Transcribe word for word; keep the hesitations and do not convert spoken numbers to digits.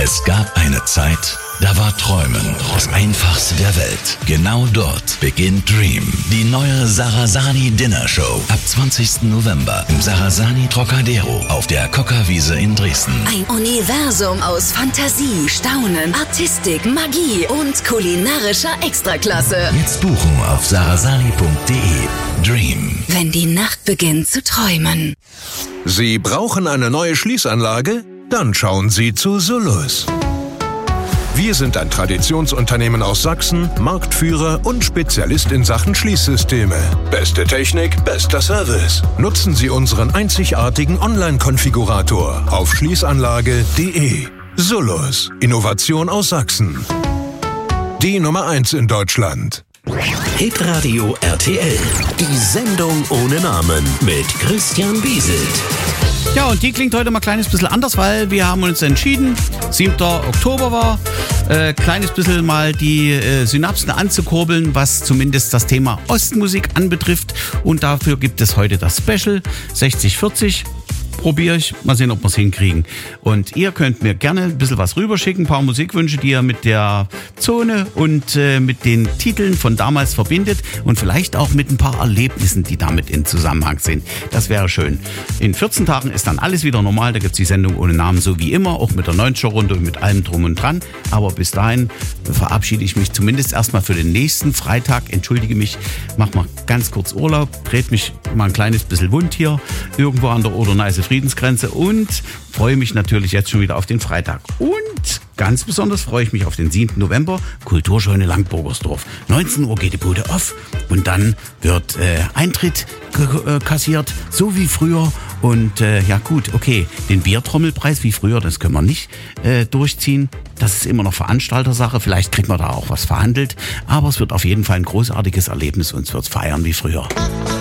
Es gab eine Zeit, da war Träumen das Einfachste der Welt. Genau dort beginnt Dream, die neue Sarasani Dinner Show. Ab zwanzigsten November im Sarasani Trocadero auf der Kokkerwiese in Dresden. Ein Universum aus Fantasie, Staunen, Artistik, Magie und kulinarischer Extraklasse. Jetzt buchen auf sarasani punkt de. Dream. Wenn die Nacht beginnt zu träumen. Sie brauchen eine neue Schließanlage? Dann schauen Sie zu Solus. Wir sind ein Traditionsunternehmen aus Sachsen, Marktführer und Spezialist in Sachen Schließsysteme. Beste Technik, bester Service. Nutzen Sie unseren einzigartigen Online-Konfigurator auf schließanlage punkt de. Solus. Innovation aus Sachsen. Die Nummer eins in Deutschland. Hitradio R T L. Die Sendung ohne Namen mit Christian Wieselt. Ja, und die klingt heute mal ein kleines bisschen anders, weil wir haben uns entschieden, siebter Oktober war, äh, kleines bisschen mal die äh, Synapsen anzukurbeln, was zumindest das Thema Ostmusik anbetrifft. Und dafür gibt es heute das Special sechzig vierzig. Probiere ich. Mal sehen, ob wir es hinkriegen. Und ihr könnt mir gerne ein bisschen was rüberschicken, ein paar Musikwünsche, die ihr mit der Zone und äh, mit den Titeln von damals verbindet und vielleicht auch mit ein paar Erlebnissen, die damit in Zusammenhang sind. Das wäre schön. In vierzehn Tagen ist dann alles wieder normal. Da gibt es die Sendung ohne Namen, so wie immer, auch mit der neunziger-Runde und mit allem drum und dran. Aber bis dahin verabschiede ich mich zumindest erstmal für den nächsten Freitag. Entschuldige mich, mach mal ganz kurz Urlaub, dreht mich mal ein kleines bisschen wund hier irgendwo an der Oder-Neiße Friedensgrenze und freue mich natürlich jetzt schon wieder auf den Freitag. Und ganz besonders freue ich mich auf den siebten November, Kulturscheune Langburgersdorf. neunzehn Uhr geht die Bude auf und dann wird äh, Eintritt k- äh, kassiert, so wie früher. Und äh, ja gut, okay, den Biertrommelpreis wie früher, das können wir nicht äh, durchziehen. Das ist immer noch Veranstaltersache, vielleicht kriegt man da auch was verhandelt. Aber es wird auf jeden Fall ein großartiges Erlebnis und es wird feiern wie früher.